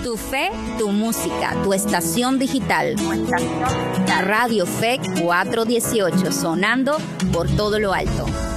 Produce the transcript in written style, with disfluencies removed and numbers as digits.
Tu fe, tu música, tu estación digital. Radio Fe 418, sonando por todo lo alto.